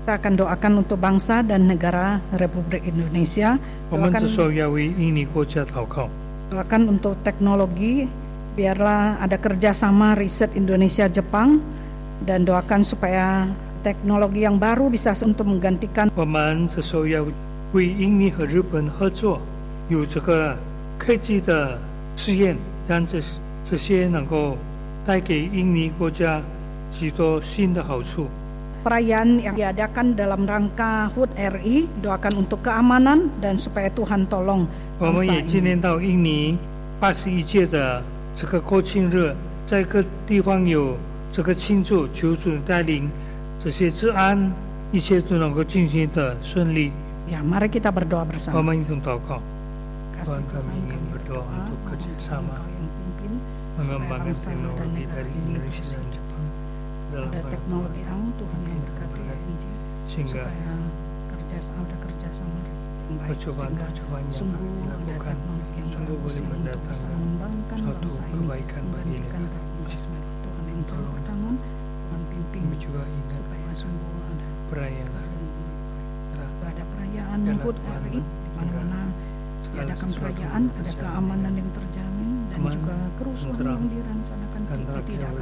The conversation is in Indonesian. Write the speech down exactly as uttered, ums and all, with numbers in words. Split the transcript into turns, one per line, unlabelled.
Kita akan doakan untuk bangsa dan negara Republik Indonesia.
我们
Doakan,
这时候要为印尼国家祷告，
doakan untuk teknologi, biarlah ada kerjasama riset Indonesia-Jepang, dan doakan supaya teknologi yang baru bisa untuk menggantikan.
我们这时候要为印尼和日本合作，有这个科技的实验，让这这些能够带给印尼国家许多新的好处。
Perayaan yang diadakan dalam rangka H U T R I, doakan untuk keamanan dan supaya Tuhan tolong
我们
bangsa
也纪
ini.
念到印尼八十一届的这个国庆日，在各地方有这个庆祝，求主带领这些治安，一切都能够进行的顺利。
Ya, mari kita berdoa
我
bersama.
们一同祷告，
Kasih
Tuhan
Tuhan,
kami ingin
kami
berdoa
berdoa,
untuk
mohon
kerjasama
Engkau yang pimpin supaya
mengembangkan
bangsa dan
teknologi
negara
dari
ini
Indonesia
terus
dan Jepang dalam
ada
hal
teknologi yang Tuhan yang berkati I N J,
sehingga
supaya kerjasama ada kerjasama riset yang baik, sehingga
percobaan-percobaan yang
sungguh ada
dilakukan
teknologi yang
sungguh
bagus
boleh
yang untuk bisa
mendatangkan
mengembangkan
suatu
bangsa ini,
kebaikan bagi
menggantikan
negara
tabung gas merah. Tuhan yang
Tolong.
campur tangan, Tuhan pimpin
kami juga ingat
supaya sungguh ada
perayaan
ada perayaan
Biarlah
H U T
Tuhan
R I, di mana-mana
segala
diadakan
sesuatu
perayaan, ada
berjalan
keamanan
dengan
yang terjamin dan
aman,
juga kerusuhan
tenteram,
yang direncanakan
dan
tidak
rakyat
akan